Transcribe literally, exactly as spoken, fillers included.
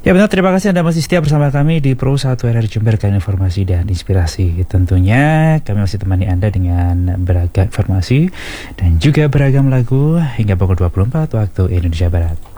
Ya benar, terima kasih Anda masih setia bersama kami di Pro satu R R Jember dengan informasi dan inspirasi. Tentunya kami masih temani Anda dengan beragam informasi dan juga beragam lagu hingga pukul dua puluh empat waktu Indonesia Barat.